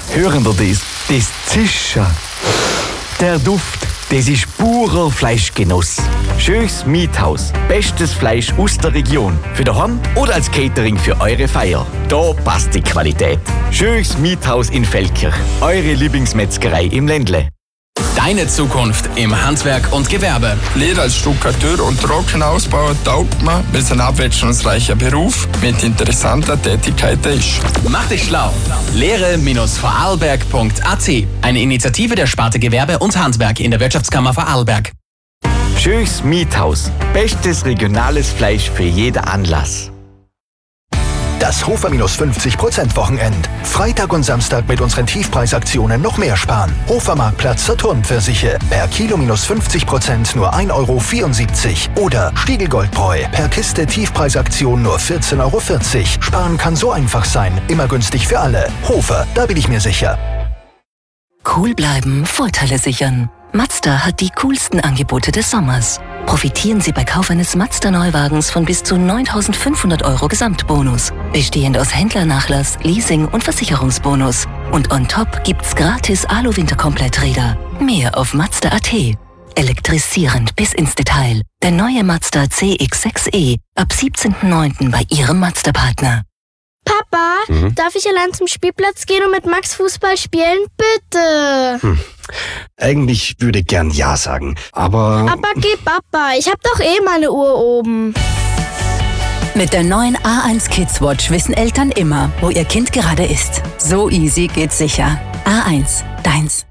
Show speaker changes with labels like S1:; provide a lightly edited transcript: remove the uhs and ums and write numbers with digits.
S1: Hören wir das? Das Zischen. Der Duft, das ist purer Fleischgenuss. Schönes Miethaus. Bestes Fleisch aus der Region. Für daheim oder als Catering für eure Feier. Da passt die Qualität. Schönes Miethaus in Feldkirch. Eure Lieblingsmetzgerei im Ländle.
S2: Deine Zukunft im Handwerk und Gewerbe.
S3: Lehre als Stuckateur und Trockenausbauer taugt mir, weil es ein abwechslungsreicher Beruf mit interessanter Tätigkeit ist.
S2: Mach dich schlau. Lehre-vorarlberg.at. Eine Initiative der Sparte Gewerbe und Handwerk in der Wirtschaftskammer Vorarlberg.
S1: Schönes Miethaus. Bestes regionales Fleisch für jeden Anlass.
S4: Das Hofer -50% Wochenend. Freitag und Samstag mit unseren Tiefpreisaktionen noch mehr sparen. Hofermarktplatz Saturnpfirsiche. Per Kilo -50% nur 1,74 € Oder Stiegelgoldbräu. Per Kiste Tiefpreisaktion nur 14,40 €. Sparen kann so einfach sein. Immer günstig für alle. Hofer, da bin ich mir sicher.
S5: Cool bleiben, Vorteile sichern. Mazda hat die coolsten Angebote des Sommers. Profitieren Sie bei Kauf eines Mazda-Neuwagens von bis zu 9.500 € Gesamtbonus, bestehend aus Händlernachlass, Leasing und Versicherungsbonus. Und on top gibt's gratis Alu-Winterkompletträder. Mehr auf Mazda.at. Elektrisierend bis ins Detail. Der neue Mazda CX-6e ab 17.09. bei Ihrem Mazda-Partner.
S6: Papa, darf ich allein zum Spielplatz gehen und mit Max Fußball spielen? Bitte!
S7: Eigentlich würde ich gern Ja sagen, aber...
S6: Aber geh, Papa, ich hab doch eh meine Uhr oben.
S8: Mit der neuen A1 Kids Watch wissen Eltern immer, wo ihr Kind gerade ist. So easy geht's sicher. A1, deins.